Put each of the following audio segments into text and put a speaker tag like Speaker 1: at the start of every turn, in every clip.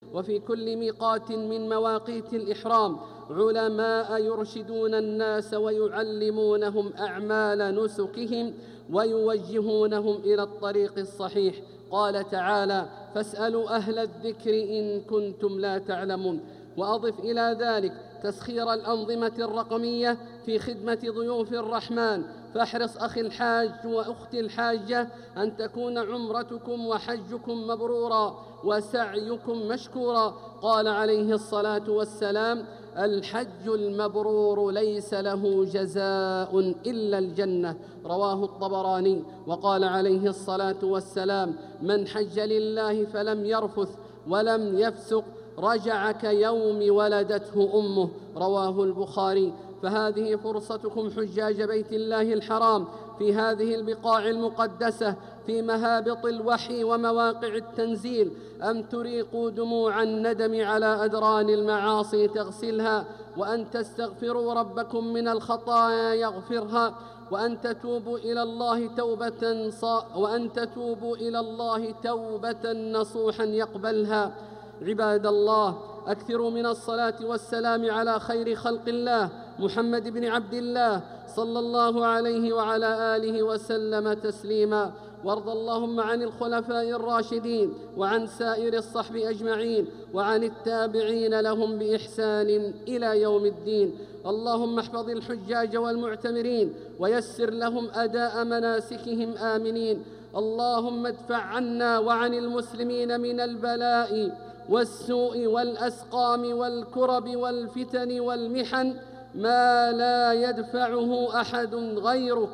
Speaker 1: وفي كل ميقات من مواقيت الإحرام علماء يرشدون الناس ويعلمونهم أعمال نسكهم ويوجهونهم إلى الطريق الصحيح. قال تعالى: فاسألوا أهل الذكر إن كنتم لا تعلمون. وأضف إلى ذلك تسخير الأنظمة الرقمية في خدمة ضيوف الرحمن. فاحرص أخي الحاج وأختي الحاجة أن تكون عمرتكم وحجكم مبرورا وسعيكم مشكورا. قال عليه الصلاة والسلام: الحج المبرور ليس له جزاء إلا الجنة. رواه الطبراني. وقال عليه الصلاة والسلام: من حج لله فلم يرفث ولم يفسق رجع كيوم ولدته أمه. رواه البخاري. فهذه فرصتكم حجاج بيت الله الحرام في هذه البقاع المقدسة في مهابط الوحي ومواقع التنزيل أن تريقوا دموع الندم على أدران المعاصي تغسلها، وأن تستغفروا ربكم من الخطايا يغفرها، وأن تتوبوا إلى الله توبة نصوحا يقبلها. عباد الله، أكثروا من الصلاة والسلام على خير خلق الله محمد بن عبد الله صلى الله عليه وعلى آله وسلم تسليما. وارض اللهم عن الخلفاء الراشدين وعن سائر الصحب أجمعين وعن التابعين لهم بإحسان إلى يوم الدين. اللهم احفظ الحجاج والمعتمرين ويسر لهم أداء مناسكهم آمنين. اللهم ادفع عنا وعن المسلمين من البلاء والسوء والأسقام والكرب والفتن والمحن ما لا يدفعه أحد غيرك.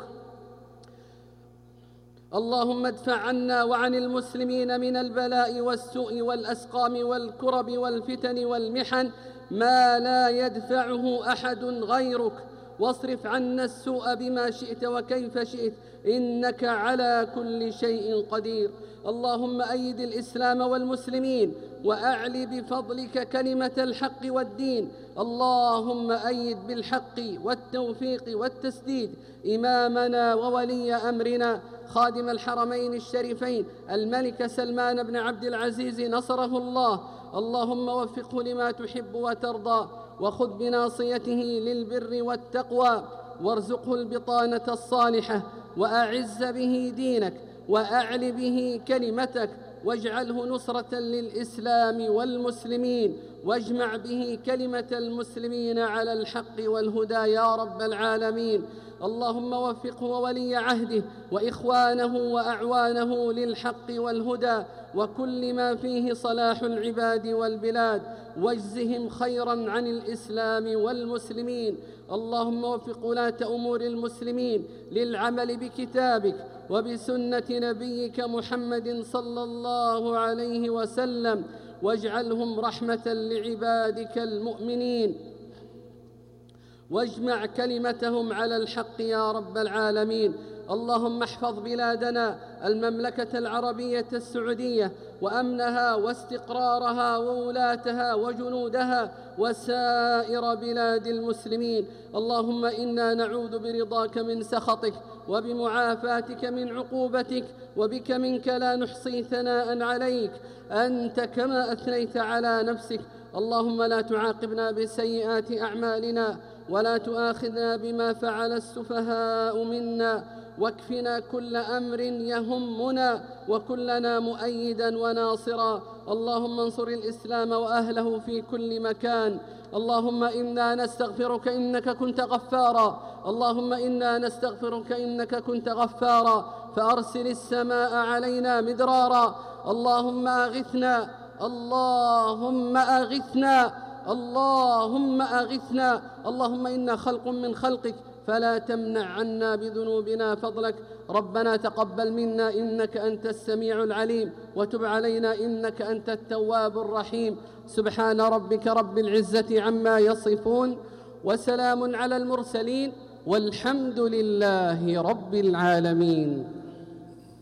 Speaker 1: اللهم ادفع عنا وعن المسلمين من البلاء والسوء والأسقام والكرب والفتن والمحن ما لا يدفعه أحد غيرك، واصرف عنا السوء بما شئت وكيف شئت إنك على كل شيء قدير. اللهم أيد الإسلام والمسلمين وأعل بفضلك كلمة الحق والدين. اللهم أيد بالحق والتوفيق والتسديد إمامنا وولي أمرنا خادم الحرمين الشريفين الملك سلمان بن عبد العزيز نصره الله. اللهم وفقه لما تحب وترضى، وخذ بناصيته للبر والتقوى، وارزقه البطانة الصالحة، وأعز به دينك وأعل به كلمتك، واجعله نصرة للإسلام والمسلمين، واجمع به كلمة المسلمين على الحق والهدى يا رب العالمين. اللهم وفقه وولي عهده وإخوانه وأعوانه للحق والهدى وكل ما فيه صلاح العباد والبلاد، واجزهم خيرا عن الإسلام والمسلمين. اللهم وفق ولاة أمور المسلمين للعمل بكتابك وبسنة نبيك محمد صلى الله عليه وسلم، واجعلهم رحمة لعبادك المؤمنين، واجمع كلمتهم على الحق يا رب العالمين. اللهم احفظ بلادنا المملكة العربية السعودية وأمنها واستقرارها وولاتها وجنودها وسائر بلاد المسلمين. اللهم إنا نعوذ برضاك من سخطك وبمعافاتك من عقوبتك، وبك منك لا نحصي ثناء عليك أنت كما أثنيت على نفسك. اللهم لا تعاقبنا بسيئات أعمالنا ولا تؤاخذنا بما فعل السفهاء منا، واكفنا كل أمر يهمنا وكلنا مؤيدا وناصرا. اللهم انصر الإسلام وأهله في كل مكان. اللهم إنا نستغفرك إنك كنت غفارا، اللهم إنا نستغفرك إنك كنت غفارا، فأرسل السماء علينا مدرارا. اللهم أغثنا، اللهم أغثنا، اللهم أغثنا. اللهم إنا خلق من خلقك فلا تمنع عنا بذنوبنا فضلك. ربنا تقبل منا إنك أنت السميع العليم، وتب علينا إنك أنت التواب الرحيم. سبحان ربك رب العزة عما يصفون، وسلام على المرسلين، والحمد لله رب العالمين.